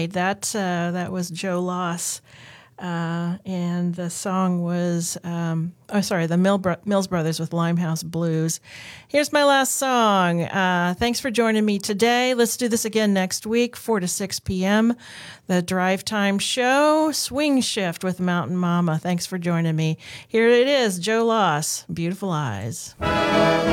right. That was Joe Loss. And the song was, the Mills Brothers with Limehouse Blues. Here's my last song. Thanks for joining me today. Let's do this again next week, 4 to 6 p.m. The Drive Time Show, Swing Shift with Mountain Mama. Thanks for joining me. Here it is, Joe Loss, Beautiful Eyes.